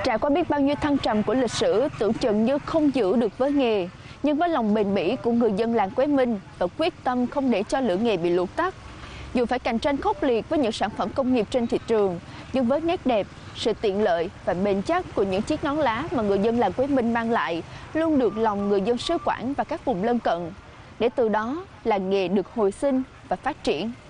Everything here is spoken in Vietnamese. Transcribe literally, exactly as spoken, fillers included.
Trải qua biết bao nhiêu thăng trầm của lịch sử, tưởng chừng như không giữ được với nghề, nhưng với lòng bền bỉ của người dân làng Quế Minh và quyết tâm không để cho lửa nghề bị lụt tắt. Dù phải cạnh tranh khốc liệt với những sản phẩm công nghiệp trên thị trường, nhưng với nét đẹp, sự tiện lợi và bền chắc của những chiếc nón lá mà người dân làng Quế Minh mang lại luôn được lòng người dân xứ Quảng và các vùng lân cận, để từ đó làng nghề được hồi sinh và phát triển.